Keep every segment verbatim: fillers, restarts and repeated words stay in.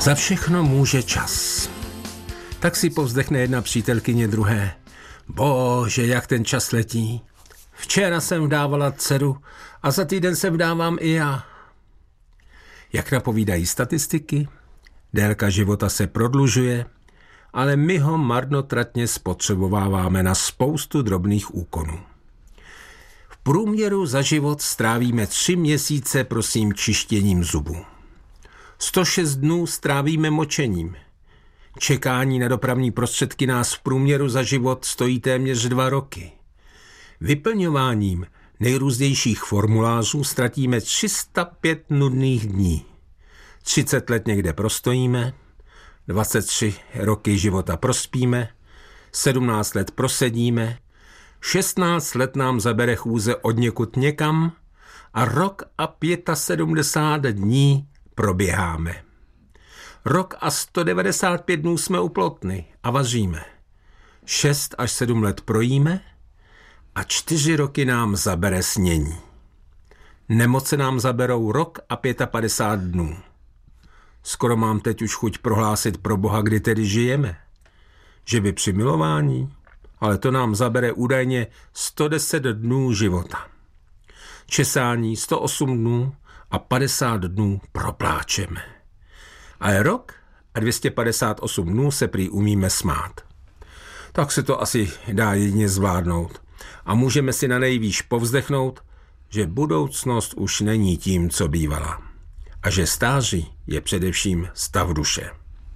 Za všechno může čas. Tak si povzdechne jedna přítelkyně druhé. Bože, jak ten čas letí. Včera jsem vdávala dceru a za týden se vdávám i já. Jak napovídají statistiky, délka života se prodlužuje, ale my ho marnotratně spotřebováváme na spoustu drobných úkonů. V průměru za život strávíme tři měsíce prosím čištěním zubů. sto šest dnů strávíme močením. Čekání na dopravní prostředky nás v průměru za život stojí téměř dva roky. Vyplňováním nejrůznějších formulářů ztratíme tři sta pět nudných dní. třicet let někde prostojíme, dvacet tři roky života prospíme, sedmnáct let prosedíme, šestnáct let nám zabere chůze odněkud někam a rok a sedmdesát pět dní proběháme. Rok a sto devadesát pět dnů jsme u plotny a vaříme. šest až sedm let projíme a čtyři roky nám zabere snění. Nemoce nám zaberou rok a padesát pět dnů. Skoro mám teď už chuť prohlásit pro Boha, kdy tedy žijeme. Že by při milování, ale to nám zabere údajně sto deset dnů života. Česání sto osm dnů a padesát dnů propláčeme. Ale rok a dvě stě padesát osm dnů se prý umíme smát. Tak se to asi dá jedině zvládnout. A můžeme si na nejvýš povzdechnout, že budoucnost už není tím, co bývala. A že stáří je především stav duše.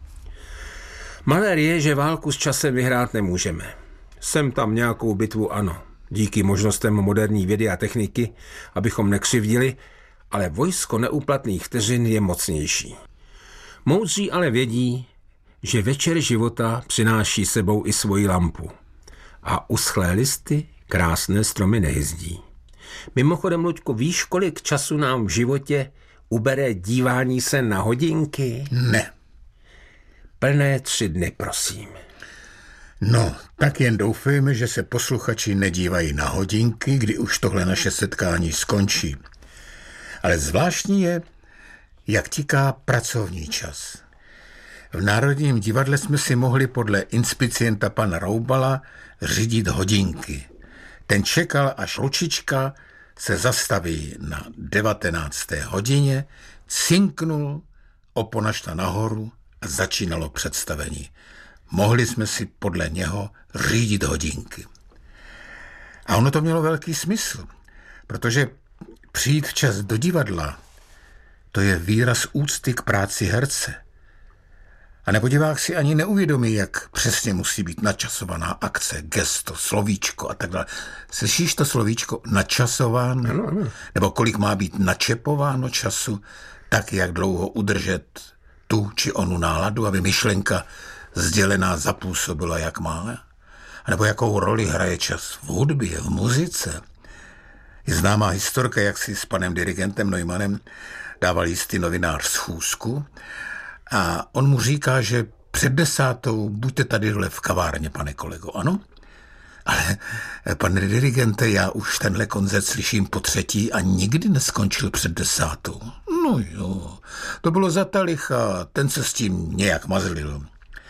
Malér je, že válku s časem vyhrát nemůžeme. Sem tam nějakou bitvu ano, díky možnostem moderní vědy a techniky, abychom nekřivdili, ale vojsko neúplatných vteřin je mocnější. Moudří ale vědí, že večer života přináší sebou i svoji lampu. A uschlé listy krásné stromy nehyzdí. Mimochodem, Luďku, víš, kolik času nám v životě ubere dívání se na hodinky? Ne. Plné tři dny, prosím. No, tak jen doufejme, že se posluchači nedívají na hodinky, kdy už tohle naše setkání skončí. Ale zvláštní je, jak tiká pracovní čas. V Národním divadle jsme si mohli podle inspicienta pana Roubala řídit hodinky. Ten čekal, až ručička se zastaví na devatenácté hodině, cinknul, opona šla nahoru a začínalo představení. Mohli jsme si podle něho řídit hodinky. A ono to mělo velký smysl, protože přijít včas do divadla, to je výraz úcty k práci herce. A nebo divák si ani neuvědomí, jak přesně musí být načasovaná akce, gesto, slovíčko a tak dále. Slyšíš to slovíčko načasováno? Ano, ano. Nebo kolik má být načepováno času, tak jak dlouho udržet tu či onu náladu, aby myšlenka sdělená zapůsobila, jak má? A nebo jakou roli hraje čas v hudbě, v muzice? Je známá historka, jak si s panem dirigentem Neumannem dával jistý novinář schůzku a on mu říká, že před desátou buďte tady dole v kavárně, pane kolego, ano? Ale pane dirigente, já už tenhle koncert slyším po třetí a nikdy neskončil před desátou. No jo, to bylo za talicha, ten se s tím nějak mazlil.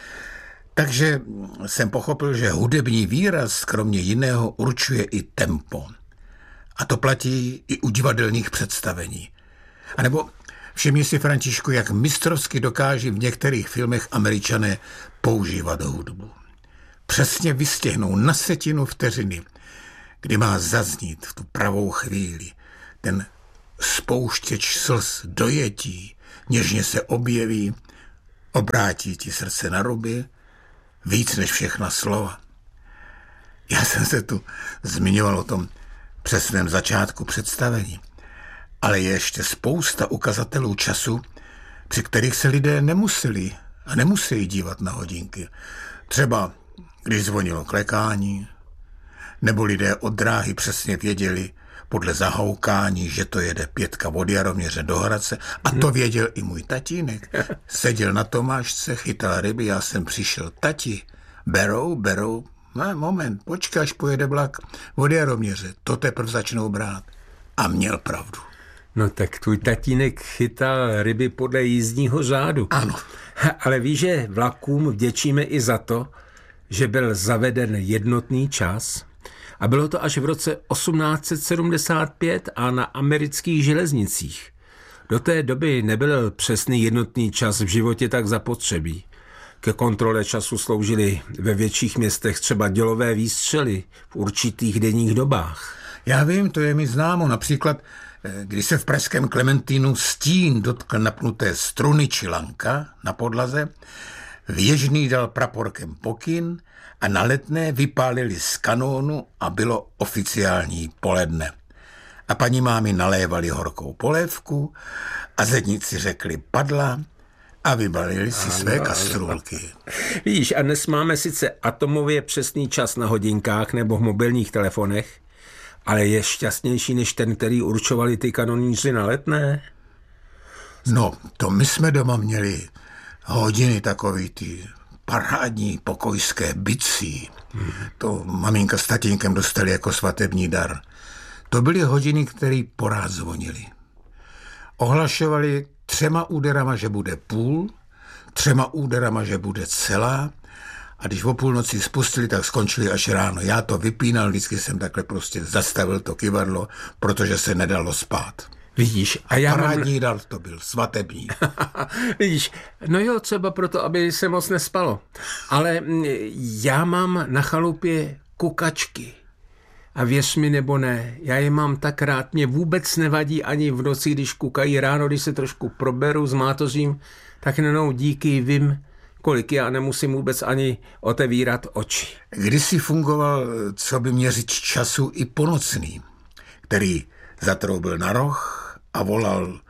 Takže jsem pochopil, že hudební výraz kromě jiného určuje i tempo. A to platí i u divadelních představení. A nebo všimni si, Františku, jak mistrovsky dokáží v některých filmech Američané používat hudbu. Přesně vystihnou na setinu vteřiny, kdy má zaznít v tu pravou chvíli ten spouštěč slz dojetí, něžně se objeví, obrátí ti srdce na ruby, víc než všechna slova. Já jsem se tu zmiňoval o tom přesném začátku představení, ale je ještě spousta ukazatelů času, při kterých se lidé nemuseli a nemusí dívat na hodinky. Třeba když zvonilo klekání, nebo lidé od dráhy přesně věděli podle zahoukání, že to jede pětka od Jaroměře do Hradce, a to věděl i můj tatínek. Seděl na Tomášce, chytal ryby, já jsem přišel, tati, berou, berou, no, moment, počkej, až pojede vlak od Jaroměře, to teprve začnou brát. A měl pravdu. No tak tvůj tatínek chytal ryby podle jízdního řádu. Ano. Ale víš, že vlakům vděčíme i za to, že byl zaveden jednotný čas a bylo to až v roce osmnáct set sedmdesát pět a na amerických železnicích. Do té doby nebyl přesný jednotný čas v životě tak zapotřebí. Ke kontrole času sloužily ve větších městech třeba dělové výstřely v určitých denních dobách. Já vím, to je mi známo. Například, když se v pražském Klementínu stín dotkl napnuté struny či lanka na podlaze, věžný dal praporkem pokyn a na Letné vypálili z kanónu a bylo oficiální poledne. A paní mámy nalévali horkou polévku a zedníci řekli padla a vybalili si ano, své kastrůlky. Víš, a dnes máme sice atomově přesný čas na hodinkách nebo v mobilních telefonech, ale je šťastnější než ten, který určovali ty kanoníři na Letné? No, to my jsme doma měli hodiny takový ty parádní pokojské bicí. Hmm. To maminka s tatínkem dostali jako svatební dar. To byly hodiny, které porád zvonily. Ohlašovali třema úderama, že bude půl, třema úderama, že bude celá, a když o půlnoci spustili, tak skončili až ráno. Já to vypínal, vždycky jsem takhle prostě zastavil to kyvadlo, protože se nedalo spát. Vidíš, a já parádní mám... dar to byl, svatební. Vidíš, no jo, třeba proto, aby se moc nespalo. Ale já mám na chalupě kukačky. A věř mi nebo ne, já je mám tak rád, mě vůbec nevadí ani v noci, když kukají, ráno, když se trošku proberu, zmátořím, tak jenom díky vím, kolik já nemusím vůbec ani otevírat oči. Kdysi fungoval, co by měřič času, i ponocný, který zatroubil na roh a volal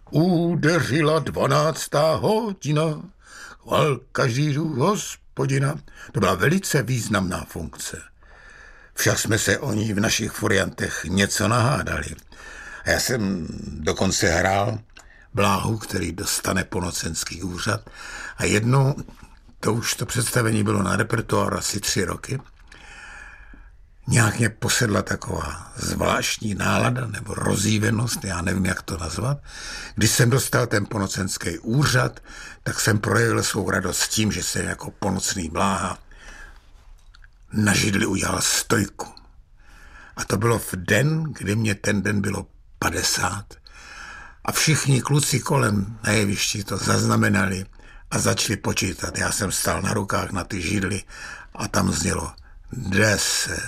udeřila dvanáctá hodina, chval každýru hospodina. To byla velice významná funkce. Však jsme se o ní v našich furiantech něco nahádali. A já jsem dokonce hrál Bláhu, který dostane ponocenský úřad. A jednou, to už to představení bylo na repertoár asi tři roky, nějak mě posedla taková zvláštní nálada nebo rozjívenost, já nevím, jak to nazvat. Když jsem dostal ten ponocenský úřad, tak jsem projevil svou radost tím, že jsem jako ponocný Bláha na židli udělal stojku. A to bylo v den, kdy mě ten den bylo padesát. A všichni kluci kolem na jevišti to zaznamenali a začali počítat. Já jsem stál na rukách na ty židli a tam znělo deset,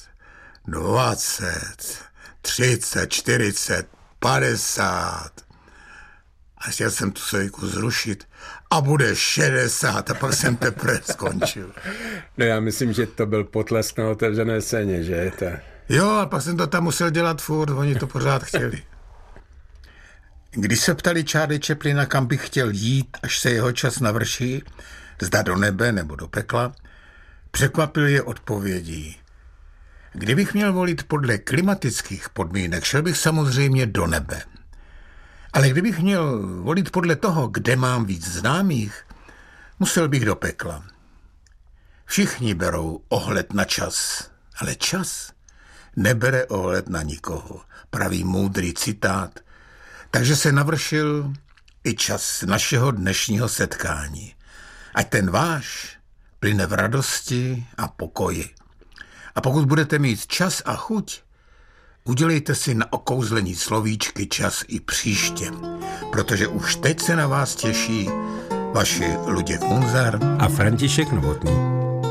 dvacet, třicet, čtyřicet, padesát. A chtěl jsem tu stojku zrušit a bude šedesát a pak jsem teprve skončil. No já myslím, že to byl potlesk na otevřené scéně, že? To... Jo, a pak jsem to tam musel dělat furt, oni to pořád chtěli. Když se ptali Charlie Chaplina, kam bych chtěl jít, až se jeho čas navrší, zda do nebe nebo do pekla, překvapil je odpovědí. Kdybych měl volit podle klimatických podmínek, šel bych samozřejmě do nebe. Ale kdybych měl volit podle toho, kde mám víc známých, musel bych do pekla. Všichni berou ohled na čas, ale čas nebere ohled na nikoho. Pravý moudrý citát. Takže se navršil i čas našeho dnešního setkání. Ať ten váš plyne v radosti a pokoji. A pokud budete mít čas a chuť, udělejte si na okouzlení slovíčky čas i příště, protože už teď se na vás těší vaši Luděk Munzar a František Novotný.